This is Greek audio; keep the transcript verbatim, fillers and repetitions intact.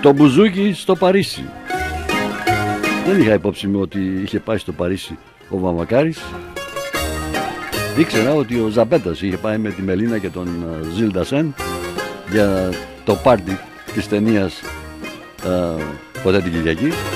το μπουζούκι στο Παρίσι. Δεν είχα υπόψη μου ότι είχε πάει στο Παρίσι ο Μαμακάρης. Ήξερα ότι ο Ζαμπέτας είχε πάει με τη Μελίνα και τον Ζιλ Ντασέν για το πάρτι της ταινίας uh, Ποτέ την Κυριακή.